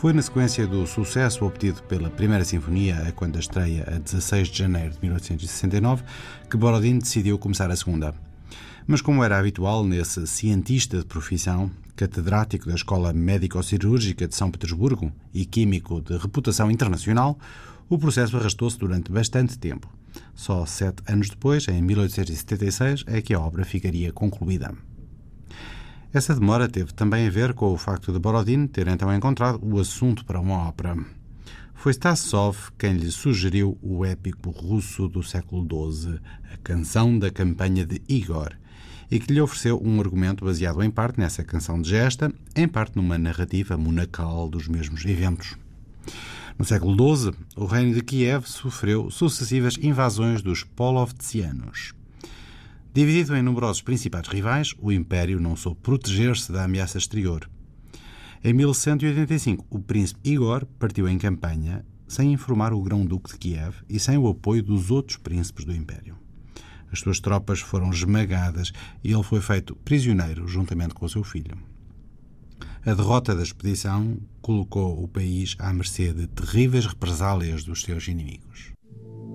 Foi na sequência do sucesso obtido pela primeira sinfonia, quando a estreia a 16 de janeiro de 1869, que Borodin decidiu começar a segunda. Mas como era habitual nesse cientista de profissão, catedrático da Escola Médico-Cirúrgica de São Petersburgo e químico de reputação internacional, o processo arrastou-se durante bastante tempo. Só 7 anos depois, em 1876, é que a obra ficaria concluída. Essa demora teve também a ver com o facto de Borodin ter então encontrado o assunto para uma ópera. Foi Stasov quem lhe sugeriu o épico russo do século XII, a Canção da Campanha de Igor, e que lhe ofereceu um argumento baseado em parte nessa canção de gesta, em parte numa narrativa monacal dos mesmos eventos. No século XII, o reino de Kiev sofreu sucessivas invasões dos polovtzianos. Dividido em numerosos principados rivais, o Império não soube proteger-se da ameaça exterior. Em 1185, o príncipe Igor partiu em campanha sem informar o grão-duque de Kiev e sem o apoio dos outros príncipes do Império. As suas tropas foram esmagadas e ele foi feito prisioneiro juntamente com o seu filho. A derrota da expedição colocou o país à mercê de terríveis represálias dos seus inimigos.